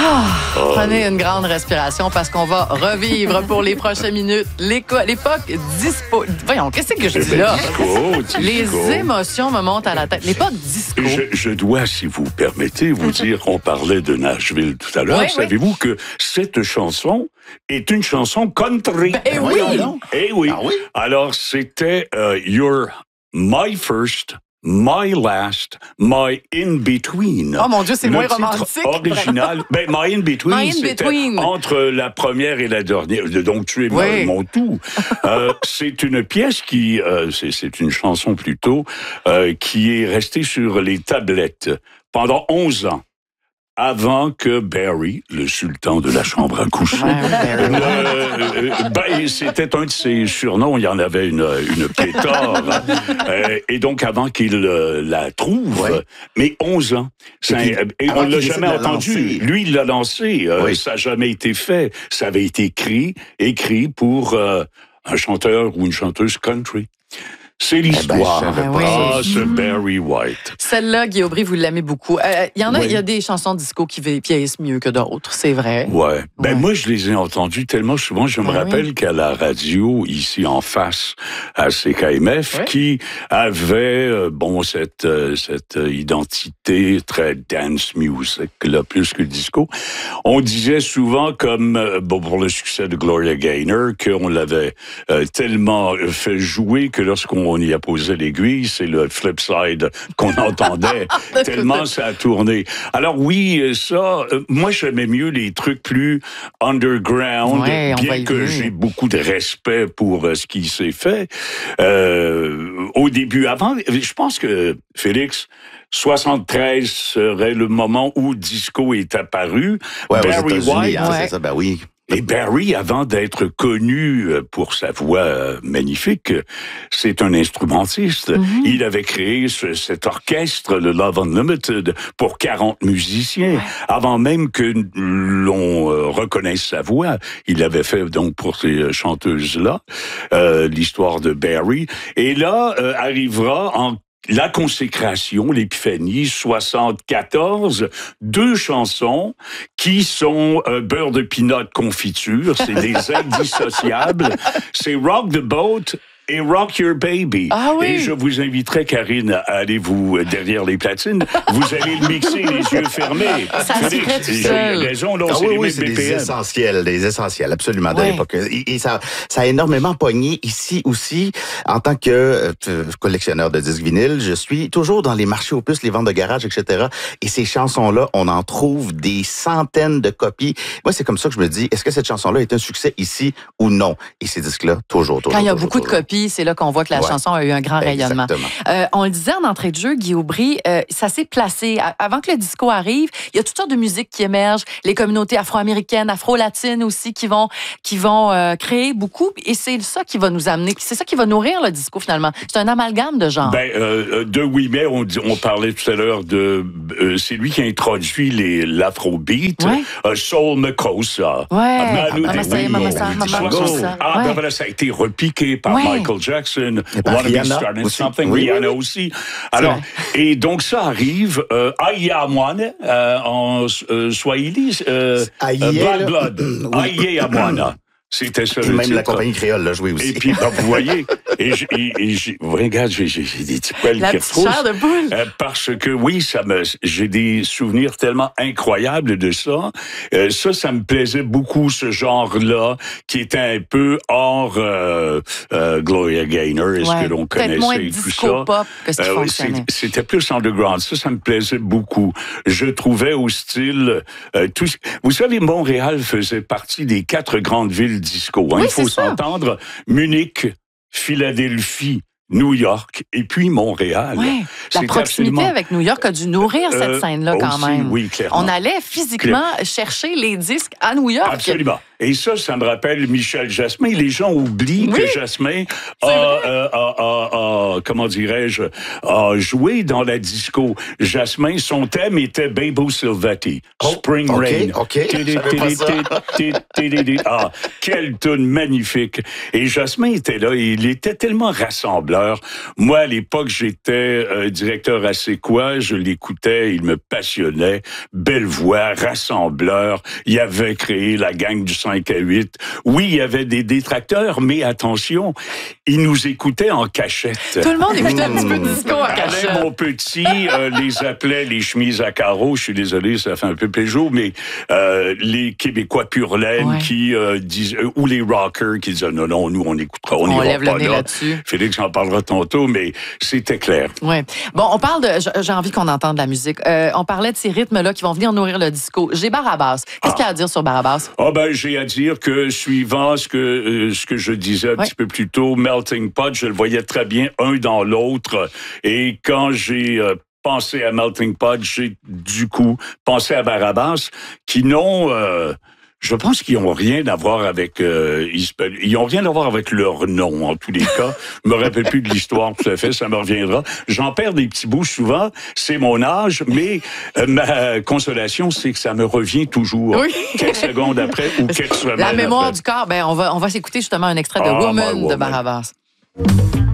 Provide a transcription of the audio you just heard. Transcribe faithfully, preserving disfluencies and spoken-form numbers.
Ah, oh. Prenez une grande respiration parce qu'on va revivre pour les prochaines minutes l'époque dispo. Voyons, qu'est-ce que je dis là? Disco, les disco. émotions me montent à la tête. L'époque disco. Je, je dois, si vous permettez, vous dire, on parlait de Nashville tout à l'heure. Oui, Savez-vous oui. que cette chanson est une chanson country? Ben, eh oui! Eh oui. Ah oui? Alors, c'était euh, You're My First, My Last, My In-Between. Oh mon Dieu, c'est Le moins titre romantique. original. Ben, My In-Between, My c'était In-Between. entre la première et la dernière. Donc, tu es Oui. mon, mon tout. euh, c'est une pièce qui, euh, c'est, c'est une chanson plutôt, euh, qui est restée sur les tablettes pendant onze ans. Avant que Barry, le sultan de la chambre à coucher, euh, euh, ben, c'était un de ses surnoms, il y en avait une, une pléthore, euh, et donc avant qu'il euh, la trouve, ouais. mais onze ans, ça, et, puis, et on ne l'a qu'il jamais entendu. Lancer. Lui, il l'a lancé, euh, oui. ça n'a jamais été fait, ça avait été écrit, écrit pour euh, un chanteur ou une chanteuse country. C'est l'histoire. Eh ben, oui. Ah, ce Barry White. Celle-là, Guy Aubry, vous l'aimez beaucoup. Il euh, y en a, il Oui. y a des chansons disco qui vieillissent mieux que d'autres, c'est vrai. Ouais. Ben Ouais. moi, je les ai entendues tellement souvent. Je me Ben rappelle oui. qu'à la radio, ici en face, à C K M F, Ouais. qui avait, euh, bon, cette, euh, cette identité très dance music, là, plus que disco. On disait souvent, comme, euh, bon, pour le succès de Gloria Gaynor, qu'on l'avait euh, tellement fait jouer que lorsqu'on on y a posé l'aiguille, c'est le flip side qu'on entendait, tellement ça a tourné. Alors oui, ça, euh, moi j'aimais mieux les trucs plus underground, Ouais, on va bien y que venir. j'ai beaucoup de respect pour euh, ce qui s'est fait. Euh, au début, avant, je pense que Félix, soixante-treize serait le moment où disco est apparu. Ouais, aux Barry États-Unis, White, hein, Ouais. c'est ça, ben oui. et Barry, avant d'être connu pour sa voix magnifique, c'est un instrumentiste. Mm-hmm. Il avait créé ce, cet orchestre, le Love Unlimited, pour quarante musiciens. Ouais. Avant même que l'on euh, reconnaisse sa voix, il avait fait donc pour ces chanteuses-là euh, l'histoire de Barry. Et là, euh, arrivera en la consécration, l'épiphanie, soixante-quatorze, deux chansons qui sont euh, beurre de pinot confiture, c'est des indissociables, c'est Rock the Boat et Rock Your Baby. Ah oui. Et je vous inviterai, Karine, à aller vous, derrière les platines, vous allez le mixer les yeux fermés. Ça se ferait tout seul. J'ai raison, non, ah, c'est oui, les oui, mêmes c'est B P M. des essentiels, des essentiels, absolument, de ouais. l'époque. Et, et ça, ça a énormément pogné ici aussi. En tant que euh, collectionneur de disques vinyles, je suis toujours dans les marchés aux puces, les ventes de garage, et cetera. Et ces chansons-là, on en trouve des centaines de copies. Moi, c'est comme ça que je me dis, est-ce que cette chanson-là est un succès ici ou non? Et ces disques-là, toujours, toujours. Quand il y a toujours, beaucoup toujours. de copies, c'est là qu'on voit que la ouais. chanson a eu un grand rayonnement. Euh, on le disait en entrée de jeu, Guy Aubry, euh, ça s'est placé. Avant que le disco arrive, il y a toutes sortes de musiques qui émergent, les communautés afro-américaines, afro-latines aussi qui vont, qui vont euh, créer beaucoup. Et c'est ça qui va nous amener, c'est ça qui va nourrir le disco finalement. C'est un amalgame de genres. Ben, euh, de Ouimet, on, on parlait tout à l'heure de... Euh, c'est lui qui a introduit les, l'afrobeat. Ouais. Euh, Soul Makossa. Ouais. Manu Mama Saya, Mama Saya, Mama Saya. Ah, ben Ouais. voilà, ça a été repiqué par Ouais. Michael Jackson. par Wanna Be Rihanna Starting aussi. Something. Oui, Rihanna oui, oui. aussi. Alors, et donc ça arrive, euh, Aïe Amwana, euh, en euh, Swahili, euh, Aïe, euh, Bad là. Blood. Oui. Aïe Amwana. C'était ça Et le même la titre. compagnie créole l'a joué aussi. Et puis, ben, vous voyez, et, je, et, et je, regarde, j'ai, j'ai, j'ai des petits poils La qui petite chair de poule. Euh, parce que oui, ça me, j'ai des souvenirs tellement incroyables de ça. Euh, ça, ça me plaisait beaucoup, ce genre-là, qui était un peu hors euh, euh, Gloria Gaynor, est-ce Ouais. que l'on Peut-être moins connaissait et tout disco ça. pop que ce qui Euh, fonctionnait. c'est, c'était plus underground. Ça, ça me plaisait beaucoup. Je trouvais au style... Euh, tout, vous savez, Montréal faisait partie des quatre grandes villes disco. Hein. Oui, Il faut c'est ça. s'entendre. Munich, Philadelphie, New York et puis Montréal. Ouais. La C'est proximité absolument... avec New York a dû nourrir cette Euh, scène-là quand aussi, même. oui, clairement. On allait physiquement chercher les disques à New York. Absolument. Et ça, ça me rappelle Michel Jasmin. Les gens oublient oui. que Jasmin a, a, a, a, a, comment dirais-je, a joué dans la disco. Jasmin, son thème était Bebo Silvetti, oh, Spring okay, Rain. OK, Ah, quelle tune magnifique. Et Jasmin était là, et il était tellement rassembleur. Moi, à l'époque, j'étais euh, directeur à C'est quoi, je l'écoutais, il me passionnait. Belle voix, rassembleur. Il avait créé la gang du cinq à huit. Oui, il y avait des détracteurs, mais attention, il nous écoutait en cachette. Tout le monde écoutait un petit peu de disco en cachette. Mon petit euh, les appelait les chemises à carreaux. Je suis désolé, ça fait un peu péjo, mais euh, les Québécois pur laine ouais. qui euh, disent, euh, ou les rockers qui disaient non, non, nous on écoutera, on, on n'ira lève pas le nez là. là-dessus. Félix en parlera tantôt, mais c'était clair. Ouais. Bon, on parle de, j'ai envie qu'on entende la musique. Euh, on parlait de ces rythmes-là qui vont venir nourrir le disco. J'ai Barabas. Qu'est-ce ah. qu'il y a à dire sur Barabas? Ah ben, j'ai à dire que suivant ce que euh, ce que je disais un ouais. petit peu plus tôt, Melting Pot, je le voyais très bien un dans l'autre. Et quand j'ai euh, pensé à Melting Pot, j'ai du coup pensé à Barabas, qui n'ont euh, je pense qu'ils n'ont rien à voir avec... Euh, ils, ils n'ont rien à voir avec leur nom, en tous les cas. Je me rappelle plus de l'histoire, tout à fait, ça me reviendra. J'en perds des petits bouts souvent, c'est mon âge, mais euh, ma consolation, c'est que ça me revient toujours. Oui. Quelques secondes après ou quelques semaines La mémoire après. du corps, ben, on va, on va s'écouter justement un extrait de ah, Woman, Woman de Barabas.